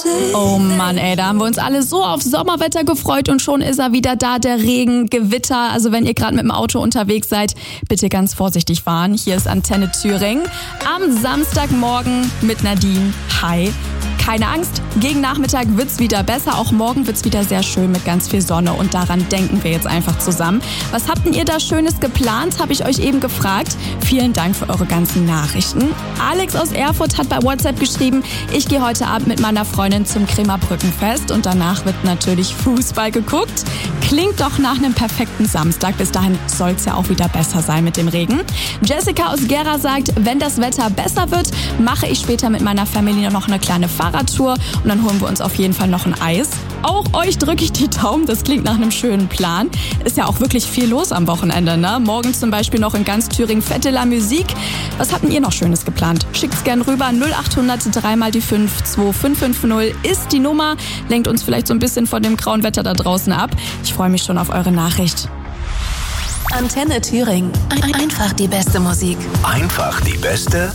Oh Mann, ey, da haben wir uns alle so auf Sommerwetter gefreut und schon ist er wieder da, der Regen, Gewitter. Also wenn ihr gerade mit dem Auto unterwegs seid, bitte ganz vorsichtig fahren. Hier ist Antenne Thüringen am Samstagmorgen mit Nadine. Hi. Keine Angst, gegen Nachmittag wird's wieder besser. Auch morgen wird's wieder sehr schön mit ganz viel Sonne und daran denken wir jetzt einfach zusammen. Was habt denn ihr da Schönes geplant, habe ich euch eben gefragt. Vielen Dank für eure ganzen Nachrichten. Alex aus Erfurt hat bei WhatsApp geschrieben, ich gehe heute Abend mit meiner Freundin zum Kremer Brückenfest und danach wird natürlich Fußball geguckt. Klingt doch nach einem perfekten Samstag. Bis dahin soll's ja auch wieder besser sein mit dem Regen. Jessica aus Gera sagt, wenn das Wetter besser wird, mache ich später mit meiner Familie noch eine kleine Fahrradtour und dann holen wir uns auf jeden Fall noch ein Eis. Auch euch drücke ich die Daumen, das klingt nach einem schönen Plan. Ist ja auch wirklich viel los am Wochenende, ne? Morgen zum Beispiel noch in ganz Thüringen Fête de la Musique. Was habt denn ihr noch Schönes geplant? Schickt's gern rüber, 0800 3 mal die 5 2550 ist die Nummer. Lenkt uns vielleicht so ein bisschen von dem grauen Wetter da draußen ab. Ich freue mich schon auf eure Nachricht. Antenne Thüringen. Einfach die beste Musik. Einfach die beste